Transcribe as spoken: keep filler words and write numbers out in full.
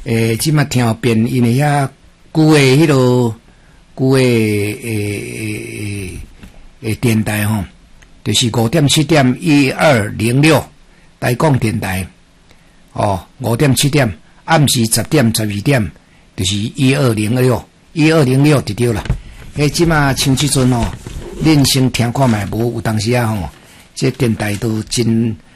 诶，即马听变因为遐旧诶迄落旧诶诶诶诶电台吼，就是五点七点一二零六台港电台。哦，五点七点，暗时十点十二点，就是一二零六，一二零六就对啦。迄即马像即阵哦，恁先听看觅，无有当时啊吼，这电台都真